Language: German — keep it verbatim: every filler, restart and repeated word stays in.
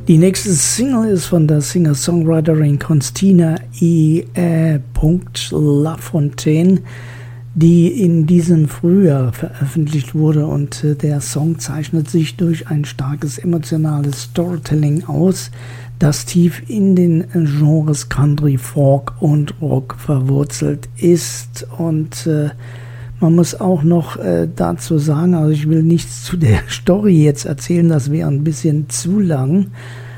Die nächste Single ist von der Singer-Songwriterin Constina E. Lafontaine, die in diesem Frühjahr veröffentlicht wurde, und der Song zeichnet sich durch ein starkes emotionales Storytelling aus, das tief in den Genres Country, Folk und Rock verwurzelt ist. Und äh, man muss auch noch äh, dazu sagen, also ich will nichts zu der Story jetzt erzählen, das wäre ein bisschen zu lang,